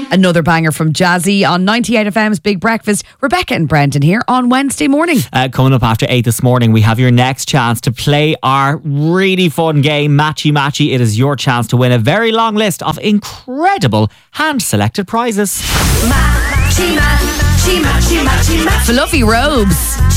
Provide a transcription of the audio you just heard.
Another banger from Jazzy on 98 FM's Big Breakfast. Rebecca and Brendan here on Wednesday morning. Coming up after 8 this morning, we have your next chance to play our really fun game, Matchy Matchy. It is your chance to win a very long list of incredible hand-selected prizes. Fluffy robes.